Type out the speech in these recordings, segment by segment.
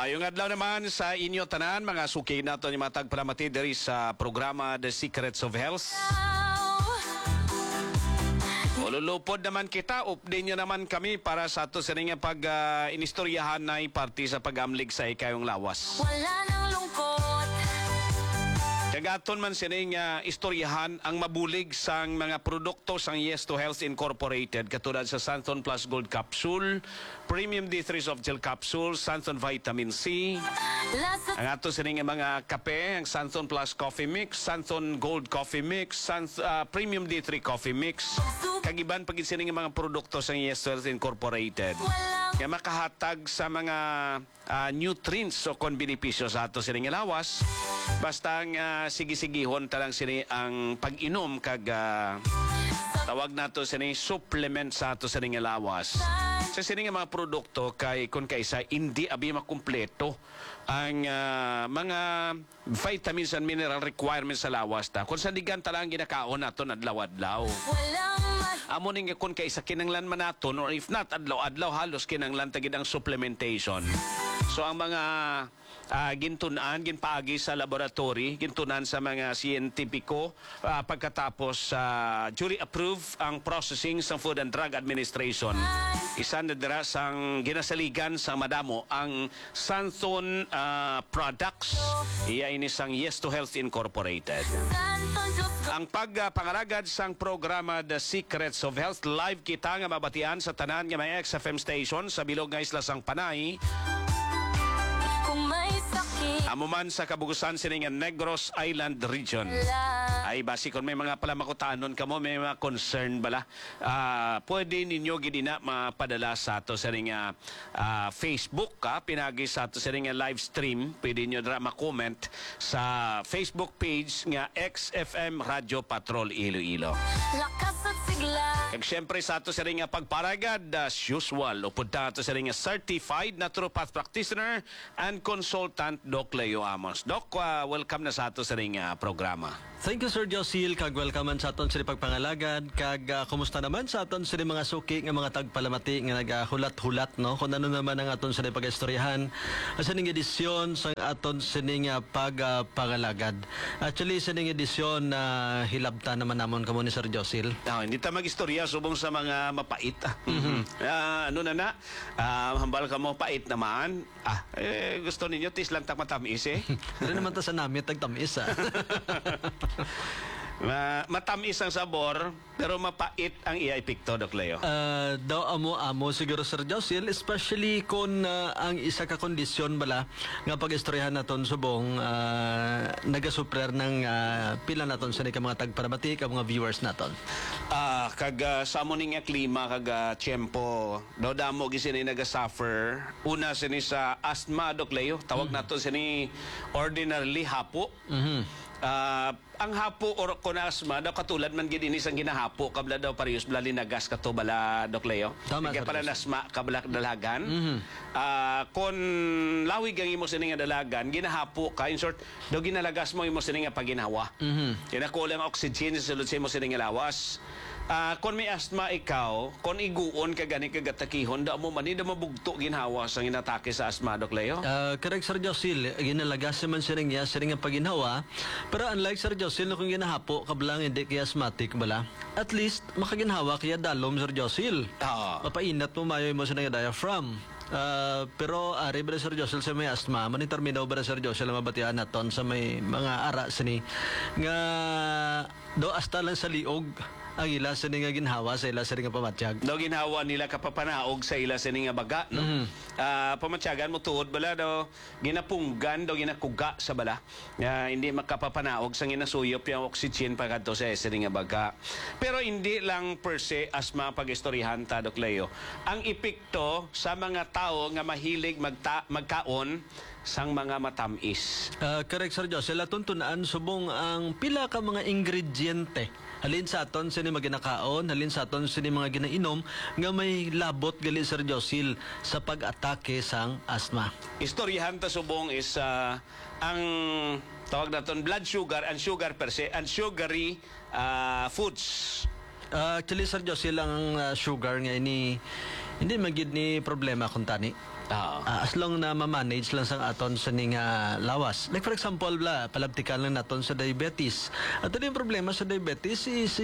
Maayong adlaw naman sa inyo tanan, mga suki nato ni matag palamati diri sa programa The Secrets of Health. Ululupod naman kita, update nyo naman kami para sa ato sa nga pag-inistoryahan na party sa pag-amlig sa ikayong lawas. Wala nang lungkot. Kagaton man sining istoryahan ang mabulig sang mga produkto sang Yes to Health Incorporated katulad sa Santon Plus Gold Capsule, Premium D3 Soft Gel Capsule, Santon Vitamin C, ang ato sining mga kape, ang Santon Plus Coffee Mix, Santon Gold Coffee Mix, Premium D3 Coffee Mix, kagiban pagin sining mga produkto sang Yes to Health Incorporated. Kaya makahatag sa mga nutrients o kon benepisyo sa ato sining lawas. Basta ang sige-sigihon talang sini ang pag-inom kag tawag nato sini supplement sa ato sining lawas. Sa sining mga produkto kay kun kaysa hindi abi makumpleto ang mga vitamins and mineral requirements sa lawas ta. Kung sandigan talang ginakaon nato adlaw-adlaw. Amo ning kun kaysa kinanglan man naton or if not adlaw-adlaw halos kinanglan tagid ang supplementation. So ang mga gintunan, ginpaagi sa laboratory, gintunan sa mga siyentipiko pagkatapos jury approve ang processing sa Food and Drug Administration. Isa na dira sang ginasaligan sa madamo ang Santon products. Iya ini sang Yes to Health Incorporated. Ang pagpangaragad sang programa The Secrets of Health live kita nga mabatian sa tanan nga may XFM station sa bilog nga isla sang Panay. Amo man sa kabugusan sining Negros Island Region. Ay basi kon may mga palamakutanon kamo, may mga concern bala. Pwede ninyo gidina mapadala sa ato sa ring Facebook pinagi sa ato sa ring live stream. Pwede niyo dra ma-comment sa Facebook page nga XFM Radio Patrol Iloilo. Lakas at sigla. Kag syempre sa ato sa ring pagparagad as usual upod ta ato sa ring certified naturopath practitioner and consultant Doc Leo Amos. Doc, welcome na sa ato sa ring programa. Thank you, Sir Josil. Kag welcome man sa aton sa pagpangalagad. Kag kumusta naman sa aton sa mga suki nga mga tagpalamati nga nagahulat-hulat, no? Kung ano naman ang aton sa pag-istoryahan sa ning edisyon sa aton sa ning pagpangalagad. Actually, sa ning edisyon na hilabta naman namon kamo ni Sir Josil. Hindi ta mag-istorya subong sa mga mapait. Hambal ka mo pait naman. Gusto ninyo tis lang matamis Hindi naman ta sa namit tagtamis matamis ang sabor pero mapait ang i-epekto, Doc Leo. Daw amo siguro, Sir Josil, especially kung ang isa ka kondisyon bala nga pag-istoryahan naton subong nagasuprer ng pila naton sa mga tagparamati ka mga viewers naton. Kag sa mo nga klima kag tiempo daw damo gisini nagasuffer una sini sa asthma, Doc Leo. Tawag naton sini ordinarily hapo. Ang hapo or konasma daw katulad man gid ini sang ginahapo kabla daw parehas bala linagas kato bala, Doc Leo. Kaya pala nasma kabla dalagan. Kon lawig ang imo sini nga dalagan ginahapo ka in short daw ginalagas mo imo sini nga paginawa. Kinakulang oxygen sa sulod sa imo sini nga lawas. Kung may asthma ikaw, kung iguon ka gani kagatakihon, da mo manida mabugto ginhawa sa inatake sa asthma, Doc Leo? Correct, Sir Josil. Ginalagas naman siya niya sa ring paginawa. Pero unlike Sir Josil, kung ginahapo, kabilang hindi kaya asthmatic bala, at least makaginhawa kaya dalom, Sir Josil. Mapainat mo mayo mo sa diaphragm. Pero ari ba Sir Josil sa may asthma, maniterminaw ba Sir Josil ang mabatian naton sa may mga ara sini nga do hasta lang sa liog ang ila sa nga ginhawa sa ila sa nga pamatsyag. Daw ginhawa nila kapapanaog sa ila sa nga baga, no? Pamatyagan mo tuod bala daw ginapunggan daw ginakuga sa bala. Hindi makapapanaog sa ginasuyop yung oxygen pagkadto sa nga baga. Pero hindi lang per se asma pag-istoryahan ta, Doc Leo. Ang epekto sa mga tao nga mahilig magkaon sang mga matamis. Correct, Sir Josel. Tuntunaan subong ang pila ka mga ingrediente halin sa aton sini maginakaon, halin sa aton sini mga ginainom nga may labot gali, Sir Josil, sa pag-atake sang asthma. Istoryahan ta subong is ang tawag naton blood sugar and sugar per se and sugary foods. Actually, Sir Josil, ang sugar nga ini hindi magid ni problema kung tani. As long na ma-manage lang sang aton sa ning lawas. Like for example, palabtikan lang naton sa diabetes. At ano yung problema sa diabetes is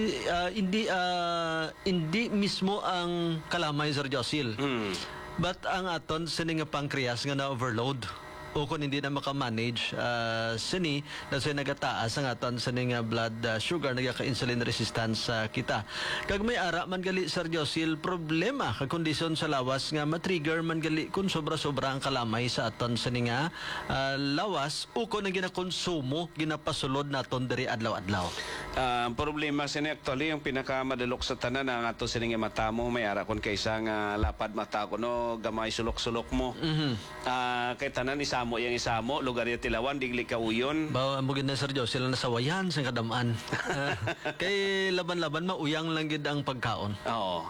hindi mismo ang kalamay, Sir Josil. But ang aton sa ning pancreas nga na-overload. O kung hindi na makamanage, sini, dahil nagataas ang aton sa ning blood sugar, nagka-insulin resistance kita. Kag may ara man gali, Sir Josil, problema kag kondisyon sa lawas nga matrigger man gali kung sobra-sobra ang kalamay sa aton sa ning lawas o kung ang ginakonsumo, ginapasulod naton diri adlaw-adlaw. Ang problema sin actually yung pinakamadalok sa tanan ang ato sining mata mo may ara kon kaysa nga lapad mata ko no gamay sulok-sulok mo. Kay tanan isamo yang isamo lugar ya Tilawan digli ka uyon. Bawa mo gid na, Sir Joe, sila nasawayan sa kadamaan. Kay laban-laban mauyang lang gid ang pagkaon. Oo.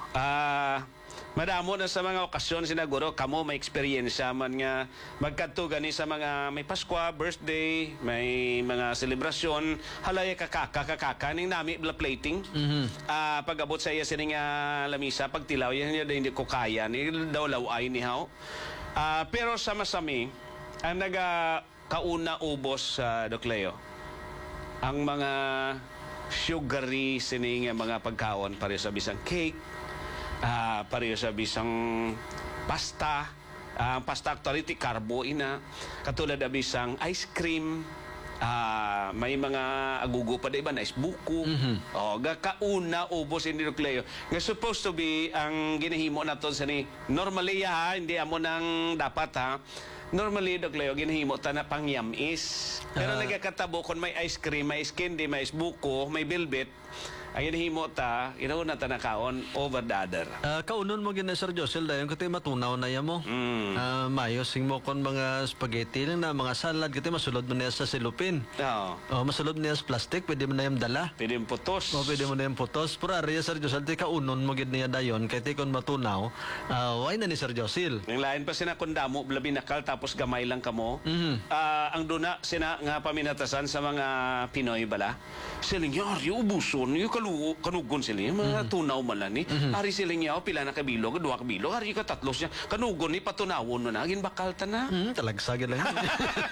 Madamo na sa mga okasyon sinaguro kamo may experience man nga magkadto gani sa mga may Pasko, birthday, may mga selebrasyon, halaya kakaka ning nami bla plating. Pag-abot sa iya sining lamisa pagtilaw yan hindi ko kaya ni daw laway ni haw. Pero sa masami ang kauna ubos sa Doc Leo ang mga sugary sining mga pagkaon pareho sa bisang cake, pareho sa bisang pasta. Ang pasta actually carbo ina katulad ng bisang ice cream. May mga agugo pa diba na isbuko. Kauna ubos ini Doc Leo nga supposed to be ang ginahimo naton sa ni normally hindi amo nang dapat normally Doc Leo ginahimo ta na pangyamis pero nagakatabo kon may ice cream, may candy, may isbuko, may bilbit ang ginahimo ta inauna ta na kaon over the other. Kaunon mo gina, Sir Josel, dayon kati matunaw na ya mo. Mayo sing mo kon mga spaghetti lang na mga salad kati masulod mo niya sa silupin. Masulod niya sa plastic, pwede mo na yung dala. Pwede yung putos. Pwede mo na yung putos. Pero ariya, Sir Josel, ti kaunon mo gid niya dayon kati kon matunaw, why na ni Sir Josel? Ang lain pa sina kundamo blabi nakal tapos gamay lang kamo. Ang duna sina nga paminatasan sa mga Pinoy bala. Siling yari ubuson yung kanugon sila mga tunaw man lang ni. Ari siling yaw pila na kabilog, 2 kabilog, ari ka 3 siya. Kanugon ni patunawon no na gin bakal ta na. Talagsagin lang.